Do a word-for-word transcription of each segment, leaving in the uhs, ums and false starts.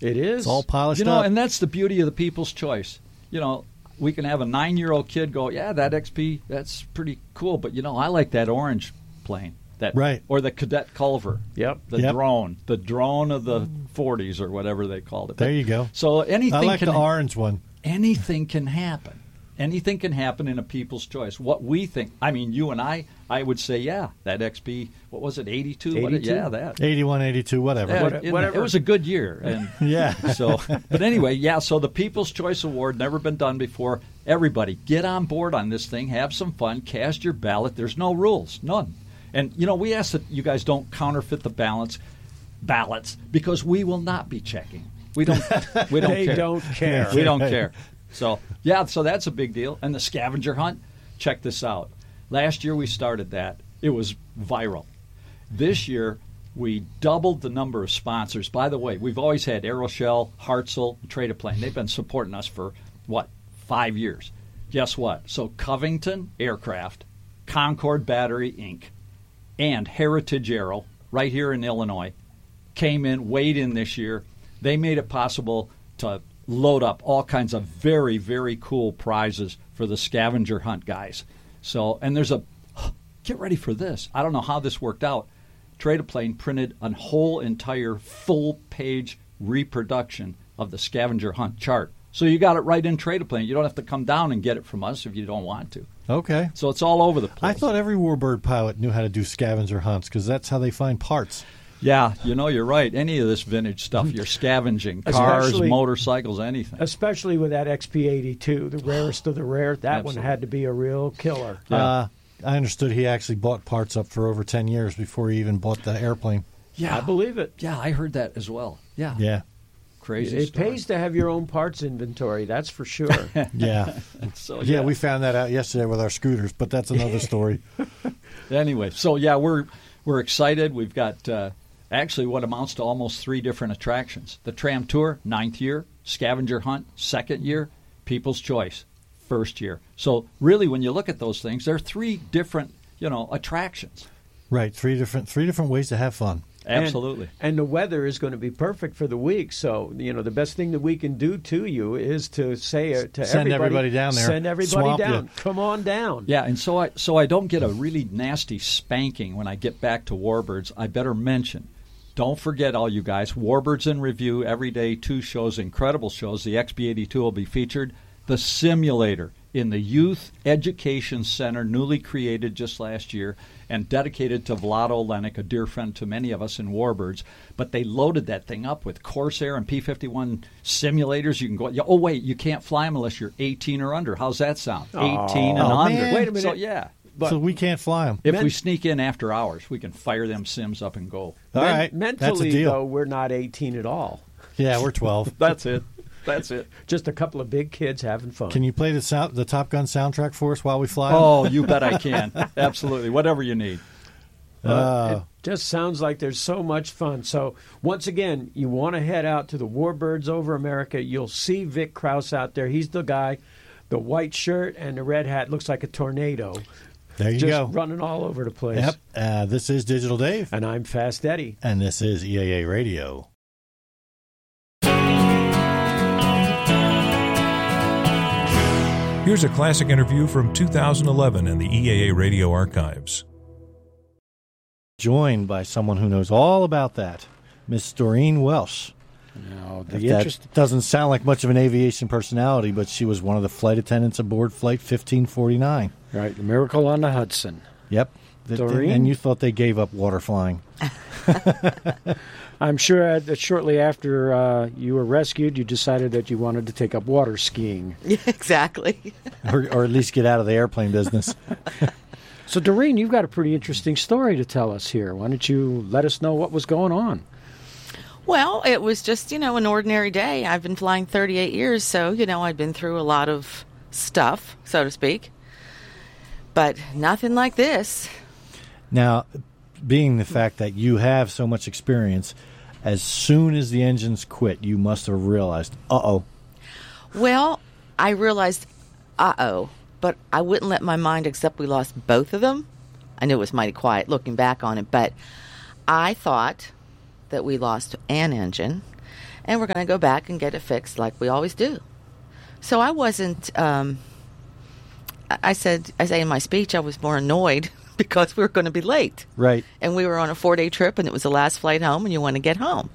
It is. It's all polished You know, up. and that's the beauty of the People's Choice. You know, we can have a nine-year-old kid go, yeah, that X P, that's pretty cool, but, you know, I like that orange plane. That, right. Or the Cadet Culver. Yep. The yep. drone. The drone of the forties or whatever they called it. There but, you go. So anything I like can the orange one. Anything can happen. Anything can happen in a People's Choice. What we think, I mean, you and I, I would say, yeah, that X P, what was it, eighty-two? What, eighty-two? yeah, that. eighty-one, eighty-two, whatever. Yeah, What- it, whatever. It was a good year. And Yeah. So, but anyway, yeah, so the People's Choice Award, never been done before. Everybody, get on board on this thing. Have some fun. Cast your ballot. There's no rules. None. And, you know, we ask that you guys don't counterfeit the ballots, ballots because we will not be checking. We don't, we don't They care. don't care. We don't care. So, yeah, so that's a big deal. And the scavenger hunt, check this out. Last year we started that. It was viral. This year we doubled the number of sponsors. By the way, we've always had Aeroshell, Hartzell, and Trade-A-Plane. They've been supporting us for, what, five years. Guess what? So Covington Aircraft, Concord Battery, Incorporated, and Heritage Aero, right here in Illinois, came in, weighed in this year. They made it possible to load up all kinds of very, very cool prizes for the scavenger hunt guys. So, and there's a, get ready for this. I don't know how this worked out. Trade-A-Plane printed a whole entire full-page reproduction of the scavenger hunt chart. So you got it right in Trade-A-Plane. You don't have to come down and get it from us if you don't want to. Okay. So it's all over the place. I thought every Warbird pilot knew how to do scavenger hunts because that's how they find parts. Yeah, you know, you're right. Any of this vintage stuff, you're scavenging. Cars, Especially- motorcycles, anything. Especially with that X P eighty-two, the rarest of the rare. That Absolutely. one had to be a real killer. Yeah. Uh, I understood he actually bought parts up for over ten years before he even bought the airplane. Yeah, I believe it. Yeah, I heard that as well. Yeah. Yeah. Crazy It story. pays to have your own parts inventory, that's for sure. Yeah. So, Yeah, we found that out yesterday with our scooters, but that's another story. Anyway, so yeah, we're we're excited. We've got uh, actually what amounts to almost three different attractions: the Tram Tour, ninth year; Scavenger Hunt, second year; People's Choice, first year. So really, when you look at those things, there are three different, you know, attractions. Right, three different three different ways to have fun. Absolutely. And, and the weather is going to be perfect for the week. So, you know, the best thing that we can do to you is to say uh, to Send everybody, everybody down there. Send everybody Swamp down. you. Come on down. Yeah, and so I so I don't get a really nasty spanking when I get back to Warbirds. I better mention, don't forget, all you guys, Warbirds in Review every day, two shows, incredible shows. The X B eighty-two will be featured. The simulator in the Youth Education Center, newly created just last year and dedicated to Vlado Lenik, a dear friend to many of us in Warbirds. But they loaded that thing up with Corsair and P fifty-one simulators. You can go, oh, wait, you can't fly them unless you're eighteen or under. How's that sound? eighteen and Oh, under. man. Wait a minute. So, yeah. But so we can't fly them. If Men- we sneak in after hours, we can fire them sims up and go. All men- right, mentally, that's a deal. though, we're not eighteen at all. Yeah, we're twelve. That's it. That's it. Just a couple of big kids having fun. Can you play the sound, the Top Gun soundtrack for us while we fly? Oh, you bet I can. Absolutely. Whatever you need. Uh, it just sounds like there's so much fun. So, once again, you want to head out to the Warbirds Over America. You'll see Vic Krause out there. He's the guy, the white shirt and the red hat. Looks like a tornado. there you just go. running all over the place. Yep. Uh, this is Digital Dave, And I'm Fast Eddie. and this is E A A Radio. Here's a classic interview from two thousand eleven in the E A A Radio archives. Joined by someone who knows all about that, Miss Doreen Welsh. Now, the If interest, that doesn't sound like much of an aviation personality, but she was one of the flight attendants aboard Flight fifteen forty-nine. right, the Miracle on the Hudson. Yep. Th- Doreen? And you thought they gave up water flying. I'm sure that shortly after uh, you were rescued, you decided that you wanted to take up water skiing. Yeah, exactly. or, or at least get out of the airplane business. So, Doreen, you've got a pretty interesting story to tell us here. Why don't you let us know what was going on? Well, it was just, you know, an ordinary day. I've been flying thirty-eight years, so, you know, I've been through a lot of stuff, so to speak. But nothing like this. Now, being the fact that you have so much experience, as soon as the engines quit, you must have realized, uh-oh. Well, I realized, uh-oh, but I wouldn't let my mind accept we lost both of them. I knew it was mighty quiet looking back on it, but I thought that we lost an engine, and we're going to go back and get it fixed like we always do. So I wasn't, um, I said, I say in my speech, I was more annoyed because we were going to be late. Right. And we were on a four-day trip, and it was the last flight home, and you want to get home.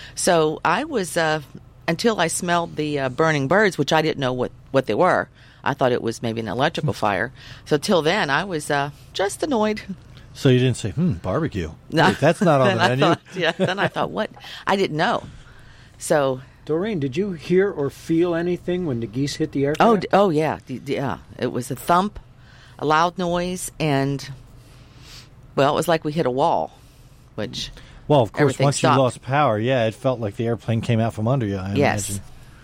So I was, uh, until I smelled the uh, burning birds, which I didn't know what, what they were. I thought it was maybe an electrical fire. So till then, I was uh, just annoyed. So you didn't say, hmm, barbecue. No. Wait, that's not on the Then I menu. thought- yeah, then I thought, what? I didn't know. So, Doreen, did you hear or feel anything when the geese hit the aircraft? oh, d- oh yeah, d- d- yeah. It was a thump, a loud noise, and, well, it was like we hit a wall, which, Well, of course, everything once stopped. you lost power, yeah, it felt like the airplane came out from under you, I Yes. imagine.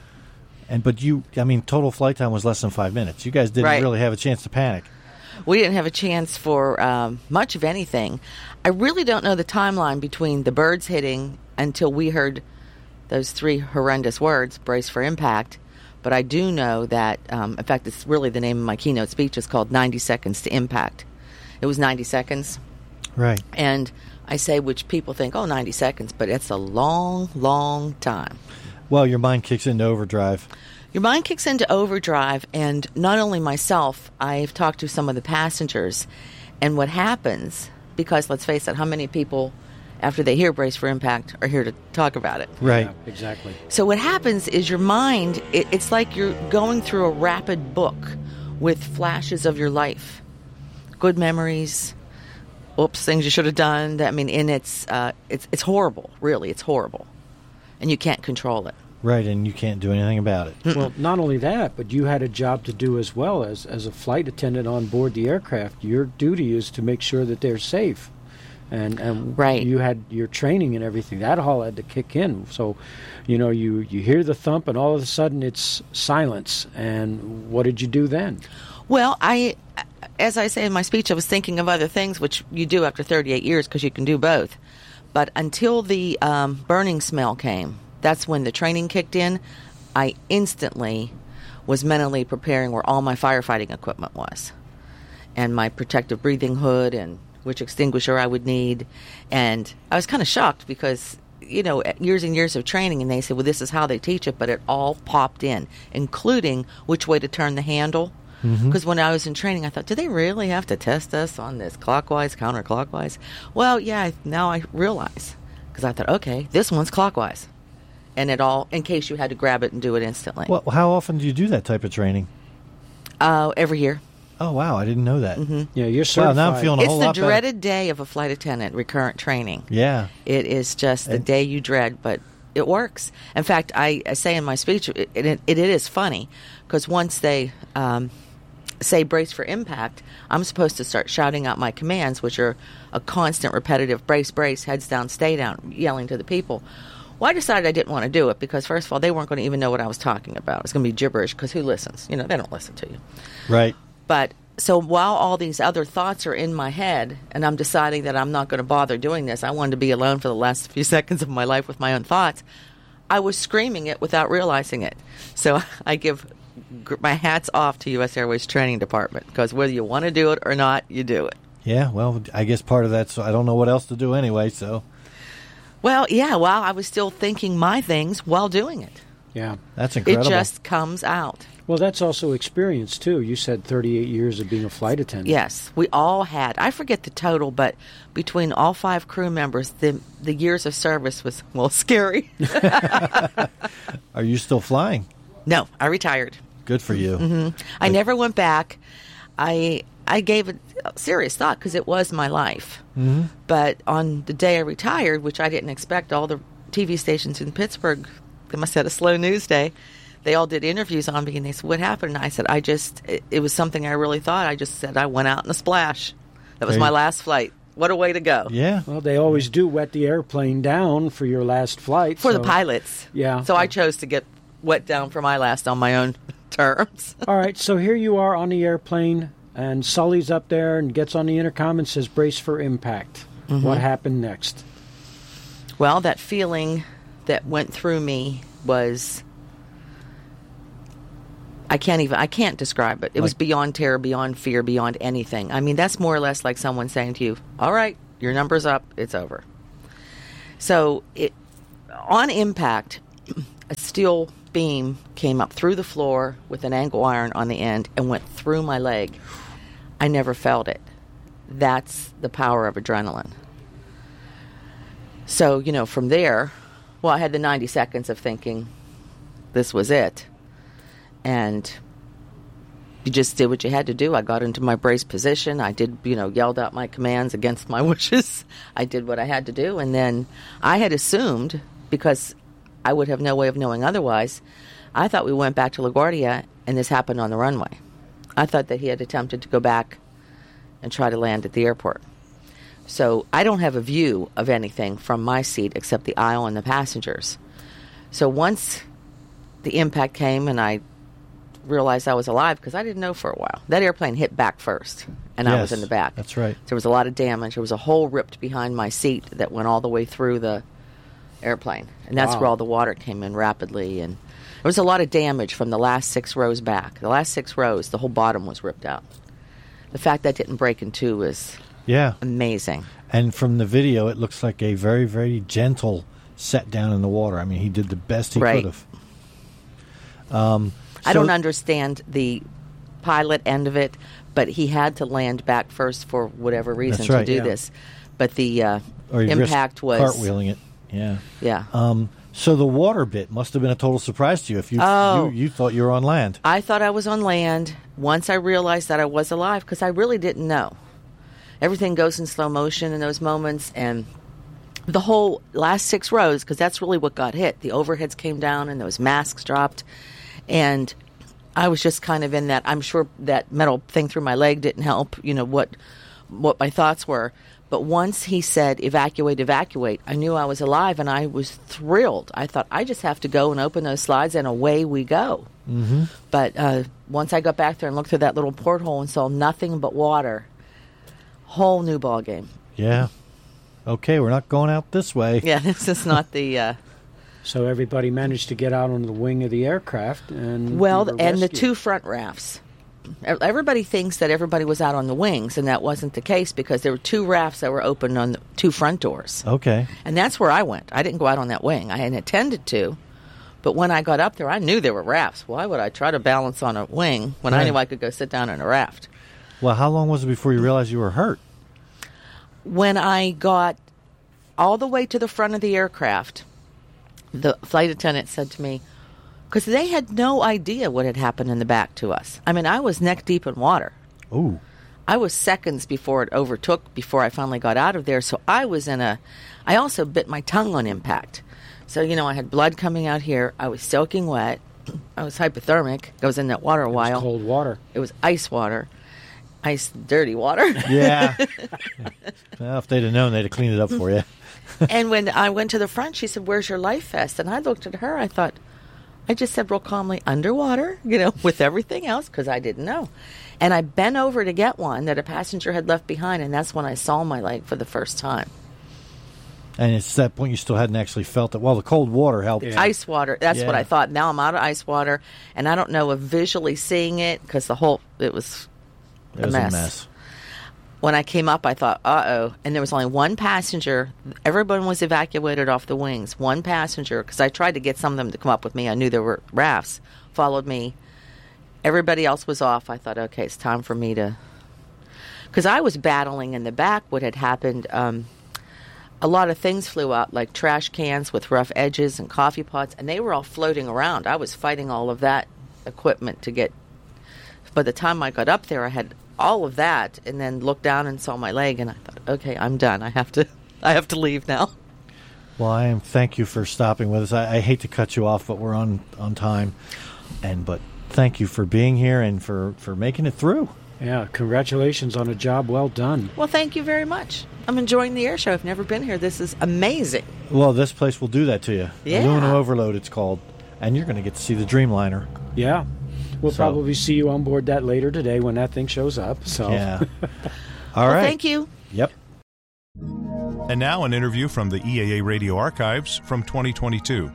And But you, I mean, total flight time was less than five minutes. You guys didn't Right. really have a chance to panic. we didn't have a chance for um, much of anything. I really don't know the timeline between the birds hitting until we heard those three horrendous words, brace for impact. But I do know that, um, in fact, it's really the name of my keynote speech. It's called ninety seconds to Impact. It was ninety seconds. Right. And I say, which people think, oh, ninety seconds, but it's a long, long time. Well, your mind kicks into overdrive. Your mind kicks into overdrive, and not only myself, I've talked to some of the passengers, and what happens, because let's face it, how many people, after they hear Brace for Impact, are here to talk about it? Right. Yeah, exactly. So what happens is your mind, it, it's like you're going through a rapid book with flashes of your life. Good memories, oops, things you should have done. I mean, and it's, uh, it's, it's horrible, really, it's horrible. And you can't control it. Right, and you can't do anything about it. Well, not only that, but you had a job to do as well as as a flight attendant on board the aircraft. Your duty is to make sure that they're safe, and and Right. you had your training and everything. That all had to kick in. So, you know, you you hear the thump, and all of a sudden it's silence. And what did you do then? Well, I, as I say in my speech, I was thinking of other things, which you do after thirty-eight years because you can do both. But until the um, burning smell came, that's when the training kicked in. I instantly was mentally preparing where all my firefighting equipment was, and my protective breathing hood and which extinguisher I would need. And I was kind of shocked because, you know, years and years of training, and they said, well, this is how they teach it, but it all popped in, including which way to turn the handle. Because when I was in training, I thought, do they really have to test us on this clockwise, counterclockwise? Well, yeah, now I realize. Because I thought, okay, this one's clockwise. And it all, in case you had to grab it and do it instantly. Well, how often do you do that type of training? Uh, every year. Oh, wow, I didn't know that. Yeah, you're Wow, certified. now I'm feeling a It's whole the lot better. dreaded day of a flight attendant, recurrent training. Yeah. It is just the And- day you dread, but it works. In fact, I, I say in my speech, it, it, it is funny, because once they um, say brace for impact, I'm supposed to start shouting out my commands, which are a constant repetitive brace, brace, heads down, stay down, yelling to the people. Well, I decided I didn't want to do it because, first of all, they weren't going to even know what I was talking about. It was going to be gibberish because who listens? You know, they don't listen to you. Right. But so while all these other thoughts are in my head and I'm deciding that I'm not going to bother doing this, I wanted to be alone for the last few seconds of my life with my own thoughts, I was screaming it without realizing it. So I give gr- my hats off to U S Airways Training Department, because whether you want to do it or not, you do it. Yeah, well, I guess part of that's I don't know what else to do anyway, so Well, yeah, well, I was still thinking my things while doing it. Yeah. that's incredible. It just comes out. Well, that's also experience, too. You said thirty-eight years of being a flight attendant. Yes, we all had. I forget the total, but between all five crew members, the the years of service was, well, scary. Are you still flying? No, I retired. Good for you. I never went back. I I gave it serious thought because it was my life. Mm-hmm. But on the day I retired, which I didn't expect, all the T V stations in Pittsburgh, they must have had a slow news day. They all did interviews on me, and they said, "What happened?" And I said, "I just, it, it was something I really thought. I just said I went out in a splash. That was There my you- last flight. What a way to go." Yeah. Well, they always do wet the airplane down for your last flight. For so- the pilots. Yeah. So I chose to get wet down for my last on my own terms. All right, so here you are on the airplane, and Sully's up there and gets on the intercom and says, brace for impact. Mm-hmm. What happened next? Well, that feeling that went through me was, I can't even, I can't describe it. It was Like- beyond terror, beyond fear, beyond anything. I mean, that's more or less like someone saying to you, all right, your number's up, it's over. So it, on impact, a steel beam came up through the floor with an angle iron on the end and went through my leg. I never felt it. That's the power of adrenaline. So, you know, from there, well, I had the ninety seconds of thinking this was it. And you just did what you had to do. I got into my brace position. I did, you know, yelled out my commands against my wishes. I did what I had to do. And then I had assumed, because I would have no way of knowing otherwise, I thought we went back to LaGuardia and this happened on the runway. I thought that he had attempted to go back and try to land at the airport. So I don't have a view of anything from my seat except the aisle and the passengers. So once the impact came and I realized I was alive, because I didn't know for a while. That airplane hit back first, and yes, I was in the back. That's right. There was a lot of damage. There was a hole ripped behind my seat that went all the way through the airplane, and that's Wow. where all the water came in rapidly. And there was a lot of damage from the last six rows back. The last six rows, the whole bottom was ripped out. The fact that didn't break in two is Yeah. amazing. And from the video, it looks like a very, very gentle set down in the water. I mean, he did the best he Right. could have. Um, I so- don't understand the pilot end of it, but he had to land back first for whatever reason That's right, to do yeah. this. But the uh, Or he risked impact was cartwheeling it. Yeah. Yeah. Um, so the water bit must have been a total surprise to you if you Oh. you, you thought you were on land. I thought I was on land once I realized that I was alive, because I really didn't know. Everything goes in slow motion in those moments, and the whole last six rows, because that's really what got hit. The overheads came down and those masks dropped, and I was just kind of in that. I'm sure that metal thing through my leg didn't help, you know, what what my thoughts were. But once he said, evacuate, evacuate, I knew I was alive, and I was thrilled. I thought, I just have to go and open those slides, and away we go. Mm-hmm. But uh, once I got back there and looked through that little porthole and saw nothing but water, whole new ball game. Yeah. Okay, we're not going out this way. Yeah, this is not the... Uh, So everybody managed to get out on the wing of the aircraft, and well, you were and the rescued. two front rafts. Everybody thinks that everybody was out on the wings, and that wasn't the case, because there were two rafts that were open on the two front doors. Okay. And that's where I went. I didn't go out on that wing. I hadn't intended to. But when I got up there, I knew there were rafts. Why would I try to balance on a wing when I Right. knew I could go sit down in a raft? Well, how long was it before you realized you were hurt? When I got all the way to the front of the aircraft, the flight attendant said to me, because they had no idea what had happened in the back to us. I mean, I was neck deep in water. Ooh. I was seconds before it overtook, before I finally got out of there. So I was in a, I also bit my tongue on impact. So, you know, I had blood coming out here. I was soaking wet. I was hypothermic. I was in that water a It was while. cold water. It was ice water. Ice, dirty water. Yeah. Well, if they'd have known, they'd have cleaned it up for you. And when I went to the front, she said, "Where's your life vest?" And I looked at her. I thought, I just said real calmly, "Underwater," you know, with everything else, because I didn't know. And I bent over to get one that a passenger had left behind, and that's when I saw my leg for the first time. And it's that point you still hadn't actually felt it. Well, the cold water helped. Yeah. Ice water. That's what Yeah. I thought. Now I'm out of ice water, and I don't know if visually seeing it, because the whole, it was It a was mess. a mess. When I came up, I thought, uh-oh. And there was only one passenger. Everyone was evacuated off the wings. One passenger, because I tried to get some of them to come up with me. I knew there were rafts, followed me. Everybody else was off. I thought, okay, it's time for me to... Because I was battling in the back what had happened. Um, a lot of things flew out, like trash cans with rough edges and coffee pots, and they were all floating around. I was fighting all of that equipment to get... By the time I got up there, I had all of that, and then looked down and saw my leg, and I thought, okay, I'm done. I have to, I have to leave now. Well, I am. Thank you for stopping with us. I, I hate to cut you off, but we're on, on time. And but thank you for being here and for, for making it through. Yeah, congratulations on a job well done. Well, thank you very much. I'm enjoying the air show. I've never been here. This is amazing. Well, this place will do that to you. Yeah. Aluminum Overload, it's called. And you're going to get to see the Dreamliner. Yeah. We'll So- probably see you on board that later today when that thing shows up. So Yeah. All Well, right. thank you. Yep. And now an interview from the E A A Radio Archives from twenty twenty-two.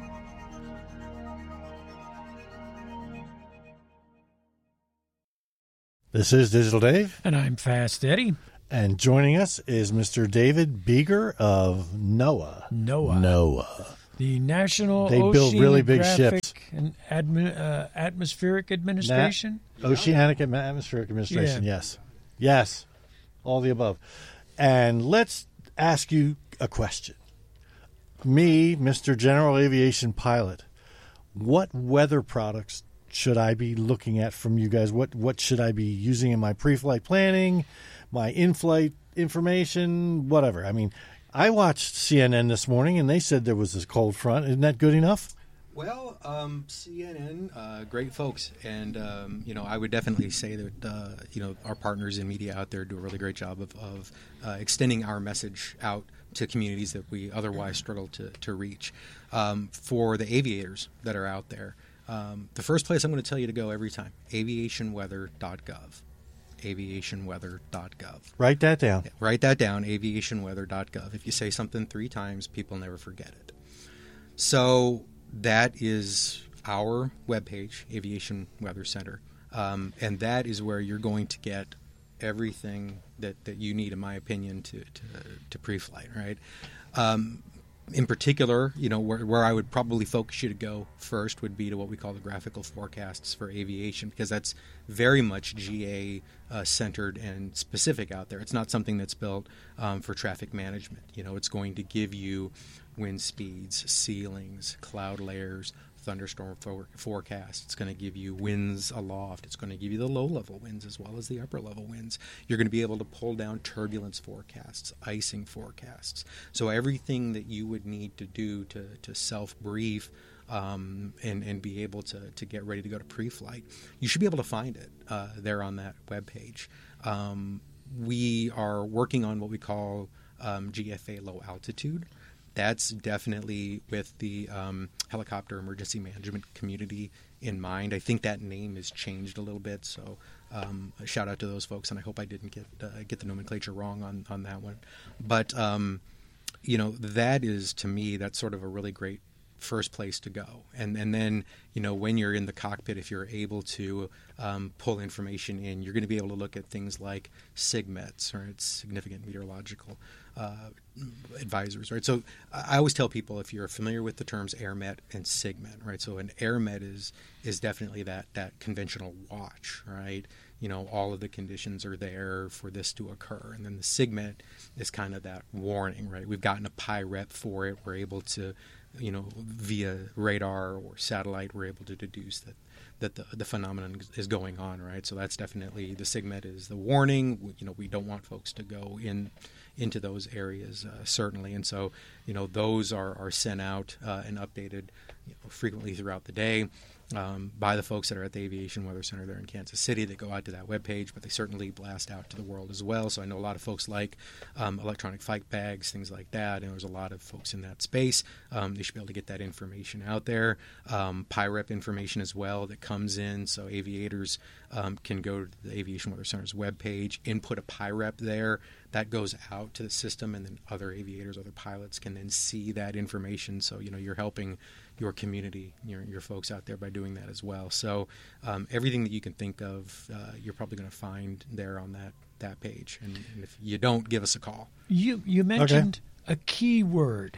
This is Digital Dave. And I'm Fast Eddie. And joining us is Mister David Beeger of NOAA. Noah. NOAA. The National They build really big Oceanographic ships. and Admi- uh, Atmospheric Administration. Na- Oceanic and Atmospheric Administration, Yeah. yes. Yes. All the above. And let's ask you a question. Me, Mister General Aviation Pilot, what weather products should I be looking at from you guys? What what should I be using in my pre-flight planning, my in-flight information, whatever? I mean, I watched C N N this morning, and they said there was this cold front. Isn't that good enough? Well, um, C N N, uh, great folks, and um, you know, I would definitely say that uh, you know, our partners in media out there do a really great job of, of uh, extending our message out to communities that we otherwise struggle to to reach. Um, for the aviators that are out there, um, the first place I'm going to tell you to go every time: aviation weather dot gov. aviation weather dot gov. Write that down. Yeah, write that down. aviation weather dot gov. If you say something three times, people never forget it. So that is our webpage, Aviation Weather Center, um, and that is where you're going to get everything that, that you need, in my opinion, to to, to pre-flight. Right. Um, in particular, you know, where, where I would probably focus you to go first would be to what we call the graphical forecasts for aviation, because that's very much G A uh, centered and specific out there. It's not something that's built um, for traffic management. You know, it's going to give you wind speeds, ceilings, cloud layers, thunderstorm for- forecast. It's going to give you winds aloft. It's going to give you the low-level winds as well as the upper-level winds. You're going to be able to pull down turbulence forecasts, icing forecasts. So everything that you would need to do to, to self-brief um, and, and be able to, to get ready to go to pre-flight, you should be able to find it uh, there on that webpage. Um, we are working on what we call um, G F A low altitude. That's definitely with the um, helicopter emergency management community in mind. I think that name has changed a little bit, so um, a shout out to those folks, and I hope I didn't get uh, get the nomenclature wrong on, on that one. But um, you know, that is, to me, that's sort of a really great first place to go. And and then, you know, when you're in the cockpit, if you're able to um, pull information in, you're going to be able to look at things like SIGMETs, or its significant meteorological uh, advisors, right? So I always tell people, if you're familiar with the terms AirMet and SIGMET, right? So an AirMet is is definitely that that conventional watch, right? You know, all of the conditions are there for this to occur. And then the SIGMET is kind of that warning, right? We've gotten a P I rep for it. We're able to, you know, via radar or satellite, we're able to deduce that that the, the phenomenon is going on, right? So that's definitely, the SIGMET is the warning. We, you know, we don't want folks to go in into those areas, uh, certainly. And so, you know, those are, are sent out uh, and updated, you know, frequently throughout the day um, by the folks that are at the Aviation Weather Center there in Kansas City. They go out to that webpage, but they certainly blast out to the world as well. So I know a lot of folks like um, electronic flight bags, things like that, and there's a lot of folks in that space. Um, they should be able to get that information out there. Um, P I rep information as well that comes in, so aviators um, can go to the Aviation Weather Center's webpage, input a P I rep there. That goes out to the system, and then other aviators, other pilots can then see that information. So, you know, you're helping your community, your, your folks out there by doing that as well. So um, everything that you can think of, uh, you're probably going to find there on that, that page. And, and if you don't, give us a call. You you mentioned okay. a key word,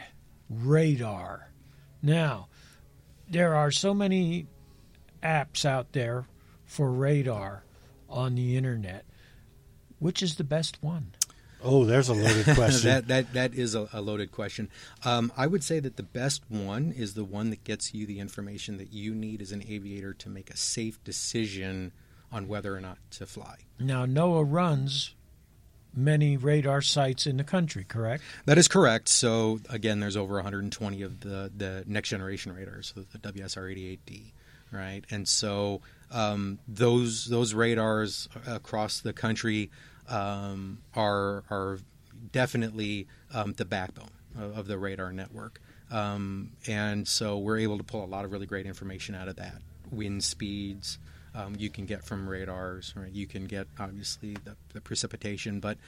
radar. Now, there are so many apps out there for radar on the internet. Which is the best one? Oh, there's a loaded question. that that that is a, a loaded question. Um, I would say that the best one is the one that gets you the information that you need as an aviator to make a safe decision on whether or not to fly. Now, NOAA runs many radar sites in the country, correct? That is correct. So, again, there's over one hundred twenty of the, the next generation radars, so the W S R eighty-eight D, right? And so um, those those radars across the country Um, are are definitely um, the backbone of, of the radar network, um, and so we're able to pull a lot of really great information out of that. Wind speeds um, you can get from radars, right? You can get obviously the, the precipitation, but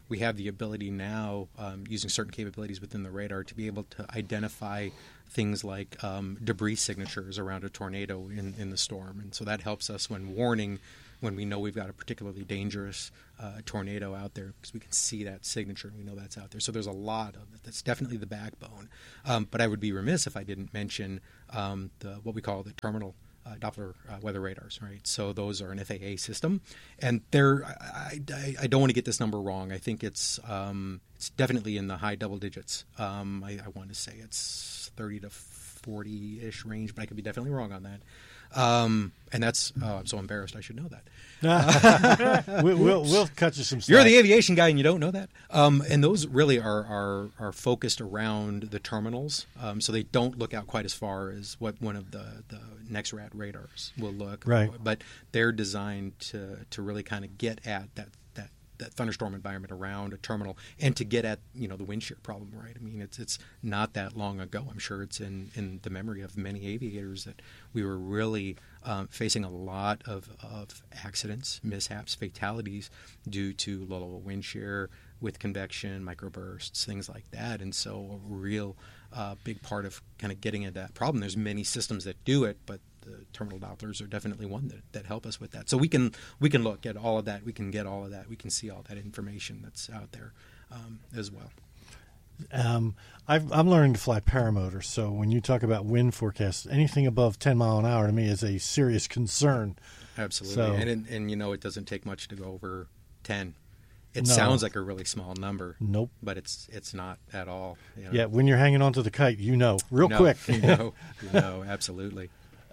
we have the ability now, um, using certain capabilities within the radar, to be able to identify things like um, debris signatures around a tornado in, in the storm. And so that helps us when warning, when we know we've got a particularly dangerous uh, tornado out there, because we can see that signature and we know that's out there. So there's a lot of it. That's definitely the backbone. Um, but I would be remiss if I didn't mention um, the what we call the terminal Uh, Doppler uh, weather radars, right? So those are an F A A system, and they're. I, I, I don't want to get this number wrong. I think it's um, it's definitely in the high double digits. Um, I, I want to say it's thirty to forty ish range, but I could be definitely wrong on that. Um, and that's. Oh, I'm so embarrassed. I should know that. we, we'll we'll cut you some slack. You're the aviation guy and you don't know that. Um, and those really are, are are focused around the terminals, um, so they don't look out quite as far as what one of the the NEXRAD radars will look. Right. But they're designed to to really kind of get at that that that thunderstorm environment around a terminal, and to get at, you know, the wind shear problem, right? I mean, it's it's not that long ago. I'm sure it's in, in the memory of many aviators that we were really um, facing a lot of, of accidents, mishaps, fatalities due to low level wind shear with convection, microbursts, things like that. And so a real uh, big part of kind of getting at that problem. There's many systems that do it, but the terminal Dopplers are definitely one that, that help us with that. So we can we can look at all of that. We can get all of that. We can see all that information that's out there um, as well. Um, I've, I'm learning to fly paramotor, so when you talk about wind forecasts, anything above ten mile an hour to me is a serious concern. Absolutely, So, and, and and you know, it doesn't take much to go over ten. It No. sounds like a really small number. Nope. But it's it's not at all. You know? Yeah, when you're hanging onto the kite, you know, real No, quick. you know, you know, absolutely.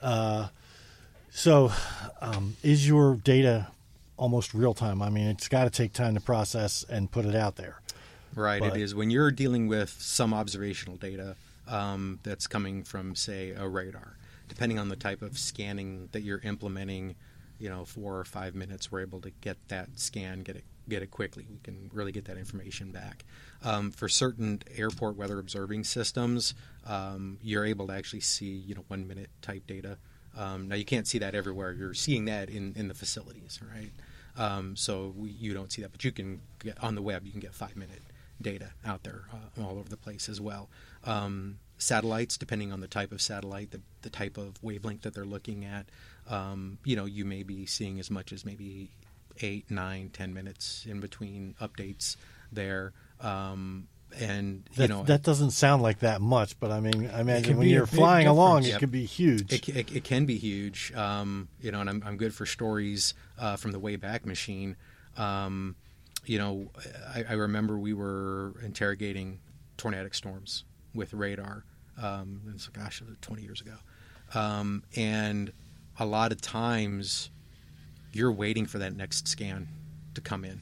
So, um, is your data almost real time? I mean, it's got to take time to process and put it out there. Right, But- it is. When you're dealing with some observational data um, that's coming from, say, a radar, depending on the type of scanning that you're implementing, you know, four or five minutes, we're able to get that scan, get it, get it quickly. We can really get that information back. Um, for certain airport weather observing systems, um, you're able to actually see, you know, one minute type data. Um, now you can't see that everywhere. You're seeing that in, in the facilities, right? Um, so we, you don't see that, but you can get on the web. You can get five minute data out there uh, all over the place as well. Um, satellites, depending on the type of satellite, the, the type of wavelength that they're looking at, um, you know, you may be seeing as much as maybe eight, nine, ten minutes in between updates there. Um, and you That, know that doesn't sound like that much, but I mean, I imagine can when be a you're big flying along, difference. it Yep. could be huge. It, it, it can be huge, um, you know, and I'm, I'm good for stories uh, from the Wayback Machine. Um, you know, I, I remember we were interrogating tornadic storms with radar. Um, it's, gosh, it was twenty years ago. Um, and a lot of times you're waiting for that next scan to come in.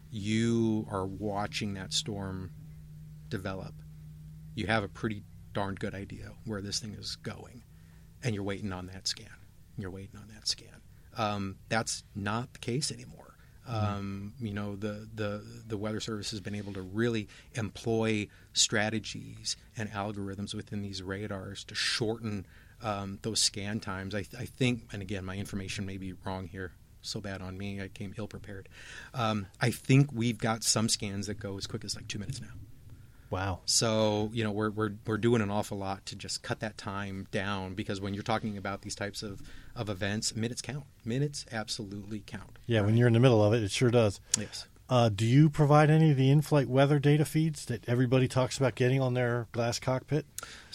You are watching that storm develop. You have a pretty darn good idea where this thing is going, and you're waiting on that scan. You're waiting on that scan. Um, that's not the case anymore. Um, you know, the, the the Weather Service has been able to really employ strategies and algorithms within these radars to shorten um, those scan times. I, I think, and again, my information may be wrong here. So bad on me. I came ill prepared. Um, I think we've got some scans that go as quick as like two minutes now. Wow. So, you know, we're we're we're doing an awful lot to just cut that time down, because when you're talking about these types of, of events, minutes count. Minutes absolutely count. Yeah, when you're in the middle of it, it sure does. Yes. Uh, do you provide any of the in-flight weather data feeds that everybody talks about getting on their glass cockpit?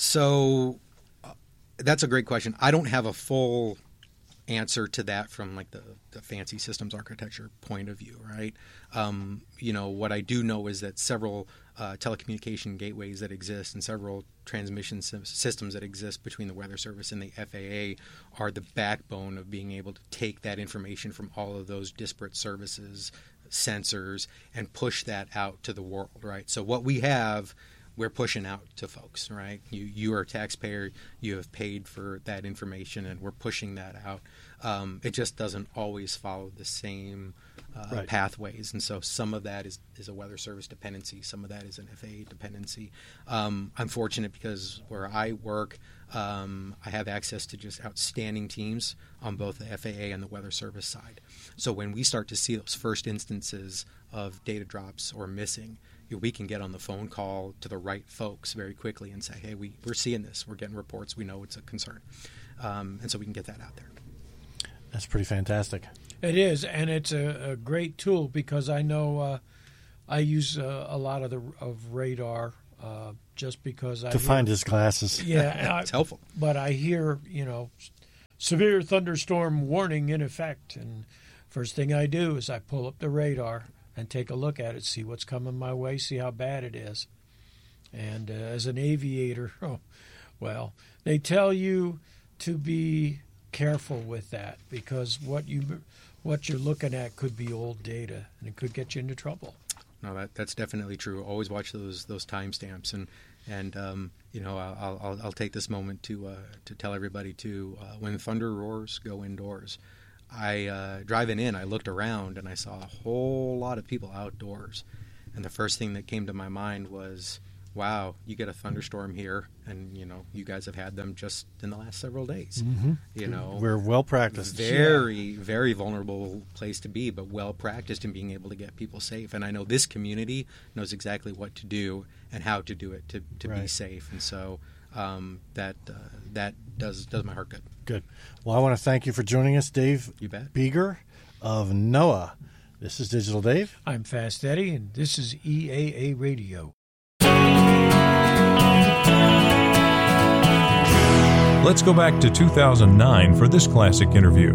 So uh, that's a great question. I don't have a full answer to that from like the, the fancy systems architecture point of view, right? Um, you know, what I do know is that several uh, telecommunication gateways that exist and several transmission sy- systems that exist between the Weather Service and the F A A are the backbone of being able to take that information from all of those disparate services, sensors, and push that out to the world, right? So what we have, we're pushing out to folks, right? You you are a taxpayer. You have paid for that information, and we're pushing that out. Um, it just doesn't always follow the same uh, Right. pathways, and so some of that is, is a Weather Service dependency. Some of that is an F A A dependency. Um, I'm fortunate because where I work, um, I have access to just outstanding teams on both the F A A and the Weather Service side. So when we start to see those first instances of data drops or missing, you know, we can get on the phone call to the right folks very quickly and say, hey, we, we're seeing this. We're getting reports. We know it's a concern. Um, and so we can get that out there. That's pretty fantastic. It is, and it's a, a great tool because I know uh, I use uh, a lot of the of radar uh, just because I To hear, find his glasses. Yeah, It's I, helpful. But I hear, you know, severe thunderstorm warning in effect, and first thing I do is I pull up the radar and take a look at it, see what's coming my way, see how bad it is. And uh, as an aviator, oh, well, they tell you to be careful with that because what you what you're looking at could be old data and it could get you into trouble. No, that that's definitely true. Always watch those those timestamps, and and um, you know I'll, I'll I'll take this moment to uh, to tell everybody to uh, when thunder roars, go indoors. I uh, driving in, I looked around and I saw a whole lot of people outdoors, and the first thing that came to my mind was, wow, you get a thunderstorm here, and you know you guys have had them just in the last several days. Mm-hmm. You know, We're well practiced. very, very vulnerable place to be, but well practiced in being able to get people safe. And I know this community knows exactly what to do and how to do it to, to Right. be safe. And so um, that uh, that does does my heart good. Good. Well, I want to thank you for joining us, Dave You bet. Beeger of NOAA. This is Digital Dave. I'm Fast Eddie, and this is E A A Radio. Let's go back to two thousand nine for this classic interview.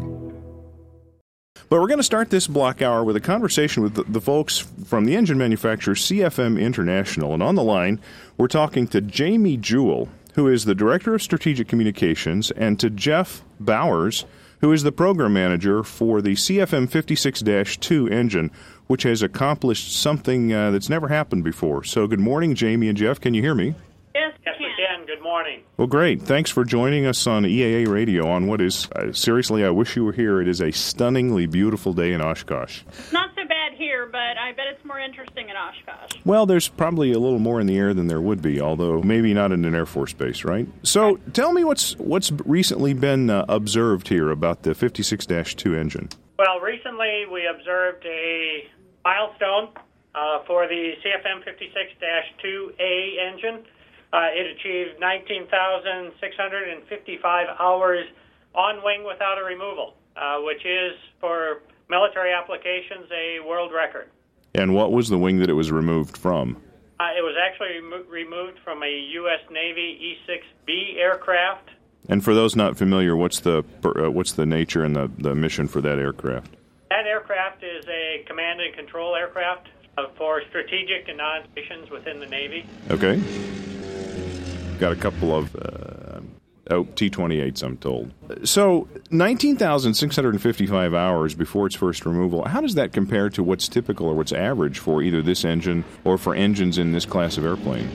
But we're going to start this block hour with a conversation with the, the folks from the engine manufacturer C F M International. And on the line, we're talking to Jamie Jewell, who is the Director of Strategic Communications, and to Jeff Bowers, who is the Program Manager for the C F M fifty-six dash two engine, which has accomplished something uh, that's never happened before. So good morning, Jamie and Jeff. Can you hear me? Yes, yes, we can. Good morning. Well, great. Thanks for joining us on E A A Radio on what is, uh, seriously, I wish you were here. It is a stunningly beautiful day in Oshkosh. Not so bad here, but I bet it's more interesting in Oshkosh. Well, there's probably a little more in the air than there would be, although maybe not in an Air Force base, right? So tell me what's what's recently been uh, observed here about the fifty-six dash two engine. Well, recently we observed a milestone uh, for the C F M fifty-six dash two A engine. Uh, it achieved nineteen thousand six hundred fifty-five hours on wing without a removal, uh, which is, for military applications, a world record. And what was the wing that it was removed from? Uh, it was actually remo- removed from a U S Navy E six B aircraft. And for those not familiar, what's the uh, what's the nature and the, the mission for that aircraft? That aircraft is a command and control aircraft uh, for strategic and non-missions within the Navy. Okay. Got a couple of uh, oh, T twenty-eights, I'm told. So nineteen thousand six hundred fifty-five hours before its first removal. How does that compare to what's typical or what's average for either this engine or for engines in this class of airplane?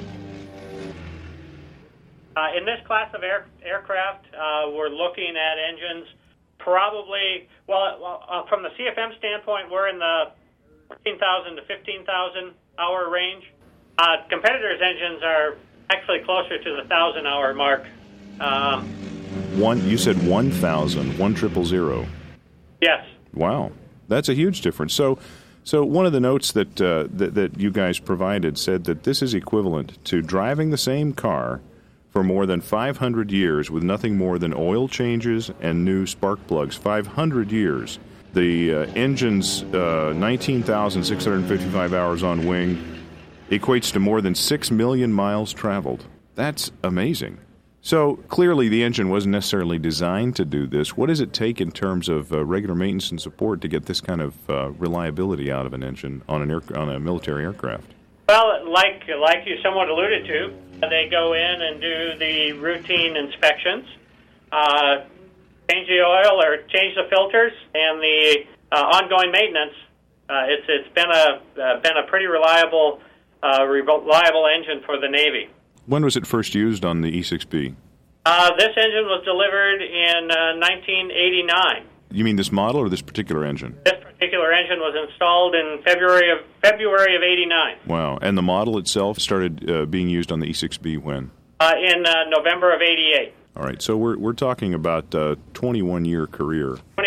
Uh, in this class of air, aircraft, uh, we're looking at engines probably, well, uh, from the C F M standpoint, we're in the fourteen thousand to fifteen thousand hour range. Uh, competitors' engines are actually closer to the one thousand hour mark. Um, One, you said one thousand, one triple zero. yes. Wow, that's a huge difference. So, so one of the notes that, uh, that that you guys provided said that this is equivalent to driving the same car for more than five hundred years with nothing more than oil changes and new spark plugs. five hundred years. The uh, engine's uh, nineteen thousand six hundred fifty-five hours on wing equates to more than six million miles traveled. That's amazing. So clearly the engine wasn't necessarily designed to do this. What does it take in terms of uh, regular maintenance and support to get this kind of uh, reliability out of an engine on an air, on a military aircraft? Well, like like you somewhat alluded to, they go in and do the routine inspections, uh, change the oil or change the filters, and the uh, ongoing maintenance. Uh, it's it's been a uh, been a pretty reliable uh, reliable engine for the Navy. When was it first used on the E six B? Uh, this engine was delivered in uh, nineteen eighty-nine. You mean this model or this particular engine? This particular engine was installed in February of February of eighty-nine. Wow. And the model itself started uh, being used on the E six B when? Uh, in uh, November of eighty-eight. All right. So we're we're talking about a twenty-one year career. twenty-one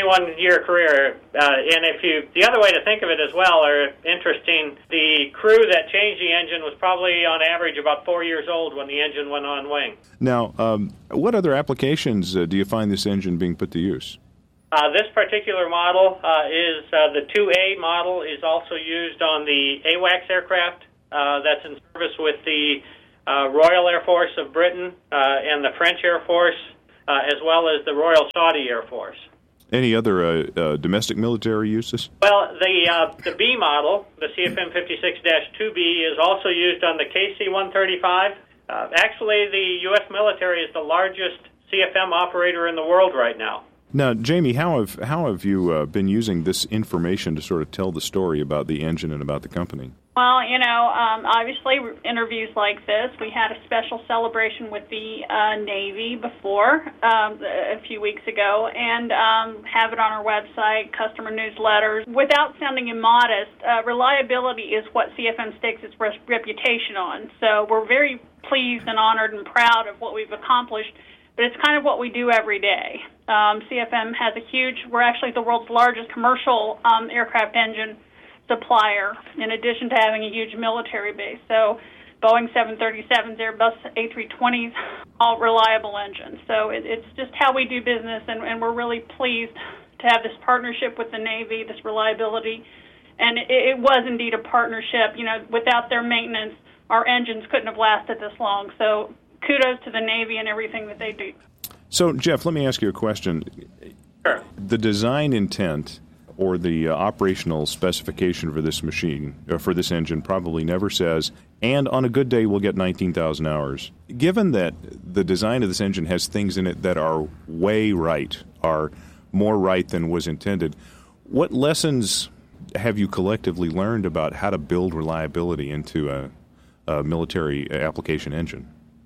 twenty-one year career. Uh, and if you, the other way to think of it as well, are interesting. The crew that changed the engine was probably on average about four years old when the engine went on wing. Now, um, what other applications uh, do you find this engine being put to use? Uh, this particular model uh, is uh, the two A model is also used on the AWACS aircraft uh, that's in service with the uh, Royal Air Force of Britain uh, and the French Air Force, uh, as well as the Royal Saudi Air Force. Any other uh, uh, domestic military uses? Well, the uh, the B model, the C F M fifty-six dash two B, is also used on the K C one thirty-five. Uh, actually, the U S military is the largest C F M operator in the world right now. Now, Jamie, how have how have you uh, been using this information to sort of tell the story about the engine and about the company? Well, you know, um, obviously interviews like this. We had a special celebration with the uh, Navy before um, a few weeks ago, and um, have it on our website, customer newsletters. Without sounding immodest, uh, reliability is what C F M stakes its re- reputation on. So we're very pleased and honored and proud of what we've accomplished. But it's kind of what we do every day. Um, C F M has a huge, we're actually the world's largest commercial um, aircraft engine supplier, in addition to having a huge military base. So Boeing seven thirty-sevens, Airbus A three twenties, all reliable engines. So it, it's just how we do business, and, and we're really pleased to have this partnership with the Navy, this reliability. And it, it was indeed a partnership. You know, without their maintenance, our engines couldn't have lasted this long. So kudos to the Navy and everything that they do. So, Jeff, let me ask you a question. Sure. The design intent or the uh, operational specification for this machine, or for this engine, probably never says, and on a good day we'll get nineteen thousand hours. Given that the design of this engine has things in it that are way right, are more right than was intended, what lessons have you collectively learned about how to build reliability into a, a military application engine?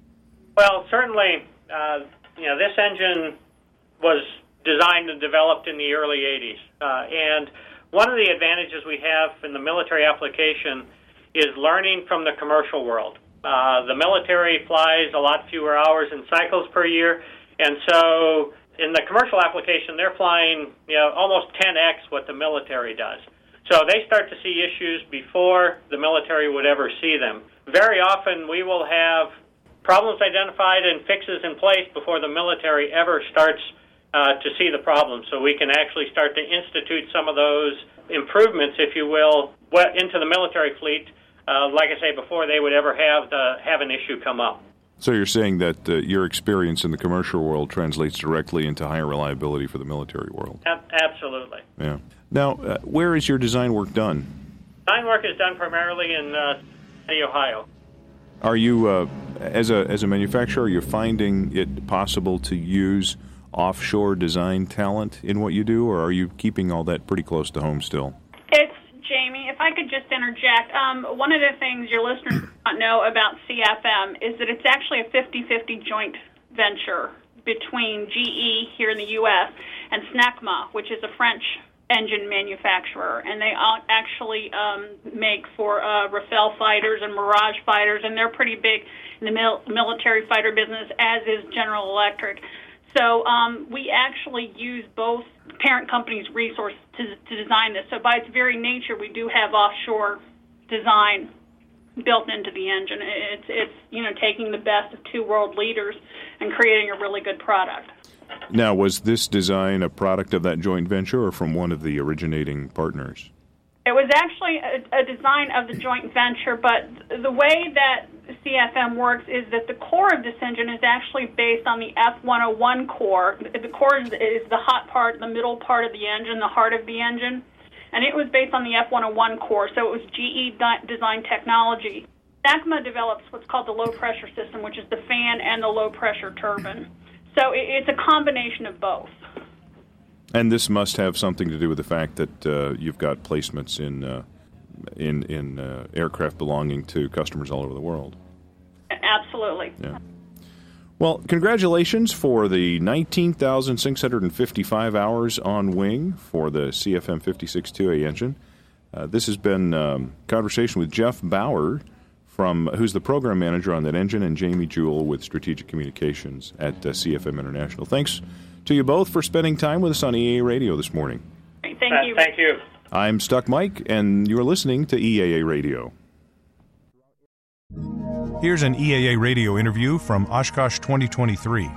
Well, certainly, uh, you know, this engine was designed and developed in the early eighties. Uh, and one of the advantages we have in the military application is learning from the commercial world. Uh, the military flies a lot fewer hours and cycles per year, and so in the commercial application, they're flying, you know, almost ten x what the military does. So they start to see issues before the military would ever see them. Very often we will have problems identified and fixes in place before the military ever starts uh, to see the problem. So we can actually start to institute some of those improvements, if you will, into the military fleet, uh, like I say, before they would ever have the, have an issue come up. So you're saying that uh, your experience in the commercial world translates directly into higher reliability for the military world? A- absolutely. Yeah. Now, uh, where is your design work done? Design work is done primarily in uh, Ohio. Are you, uh, as a as a manufacturer, are you finding it possible to use offshore design talent in what you do, or are you keeping all that pretty close to home still? It's Jamie. If I could just interject, um, one of the things your listeners do not know about C F M is that it's actually a fifty-fifty joint venture between G E here in the U S and SNECMA, which is a French engine manufacturer, and they actually um, make for uh, Rafale fighters and Mirage fighters, and they're pretty big in the mil- military fighter business, as is General Electric. So um, we actually use both parent companies' resources to, to design this. So by its very nature, we do have offshore design built into the engine. It's, it's you know, taking the best of two world leaders and creating a really good product. Now, was this design a product of that joint venture or from one of the originating partners? It was actually a, a design of the joint venture, but the way that C F M works is that the core of this engine is actually based on the F one oh one core. The core is, is the hot part, the middle part of the engine, the heart of the engine, and it was based on the F one oh one core, so it was G E design technology. SNECMA develops what's called the low-pressure system, which is the fan and the low-pressure turbine. So it's a combination of both. And this must have something to do with the fact that uh, you've got placements in uh, in in uh, aircraft belonging to customers all over the world. Absolutely. Yeah. Well, congratulations for the nineteen thousand six hundred fifty-five hours on wing for the C F M fifty-six two A engine. Uh, this has been um, conversation with Jeff Bauer, from who's the program manager on that engine, and Jamie Jewell with Strategic Communications at uh, C F M International. Thanks to you both for spending time with us on E A A Radio this morning. Thank Uh, you. thank you. I'm Stuck Mike, and you're listening to E A A Radio. Here's an E A A Radio interview from Oshkosh twenty twenty-three.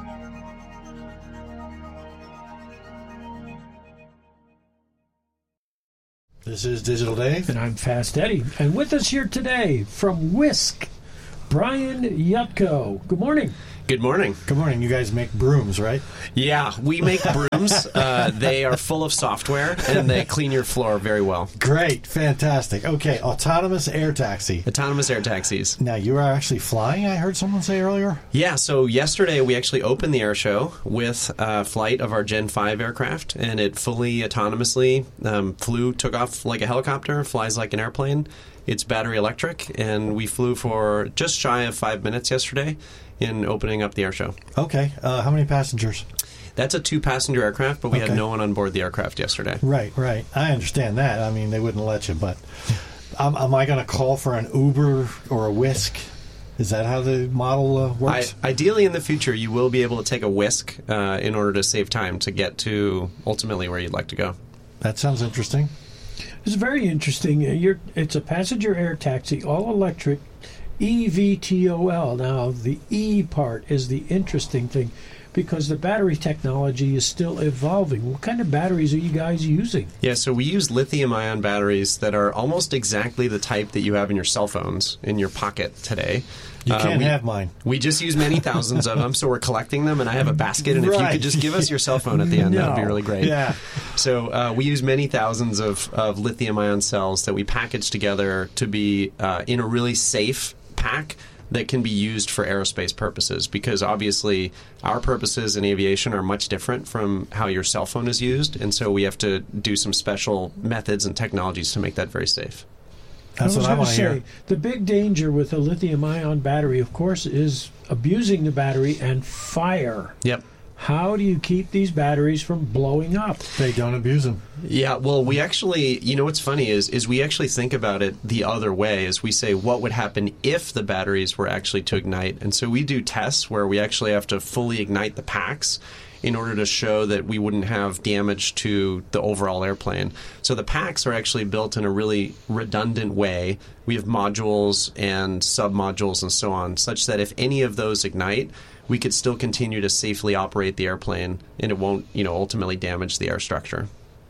This is Digital Dave. And I'm Fast Eddie. And with us here today from Whisk, Brian Yutko. Good morning. Good morning. Good morning. You guys make brooms, right? Yeah, we make brooms. uh, they are full of software, and they clean your floor very well. Great. Fantastic. Okay, autonomous air taxi. Autonomous air taxis. Now, you are actually flying, I heard someone say earlier? Yeah, so yesterday we actually opened the air show with a flight of our Gen five aircraft, and it fully autonomously um, flew, took off like a helicopter, flies like an airplane. It's battery electric, and we flew for just shy of five minutes yesterday in opening up the air show. Okay. Uh, how many passengers? That's a two-passenger aircraft, but we Okay. had no one on board the aircraft yesterday. Right, right. I understand that. I mean, they wouldn't let you, but um, am I going to call for an Uber or a Whisk? Is that how the model uh, works? I, ideally, in the future, you will be able to take a Whisk uh, in order to save time to get to ultimately where you'd like to go. That sounds interesting. It's very interesting. Uh, You're, it's a passenger air taxi, all electric, E V T O L. Now, the E part is the interesting thing because the battery technology is still evolving. What kind of batteries are you guys using? Yeah, so we use lithium-ion batteries that are almost exactly the type that you have in your cell phones in your pocket today. You Uh, can't we, have mine. We just use many thousands of them, so we're collecting them, and I have a basket, and if you Right. could just give us your cell phone at the end, that would be No. really great. Yeah. So uh, we use many thousands of, of lithium-ion cells that we package together to be uh, in a really safe pack that can be used for aerospace purposes, because obviously our purposes in aviation are much different from how your cell phone is used, and so we have to do some special methods and technologies to make that very safe. That's I was what I going to want to say, hear. the big danger with a lithium-ion battery, of course, is abusing the battery and fire. Yep. How do you keep these batteries from blowing up? They don't abuse them. Yeah, well, we actually, you know what's funny is is we actually think about it the other way, is we say what would happen if the batteries were actually to ignite. And so we do tests where we actually have to fully ignite the packs in order to show that we wouldn't have damage to the overall airplane. So the packs are actually built in a really redundant way. We have modules and sub-modules and so on, such that if any of those ignite, we could still continue to safely operate the airplane, and it won't, you know, ultimately damage the air structure.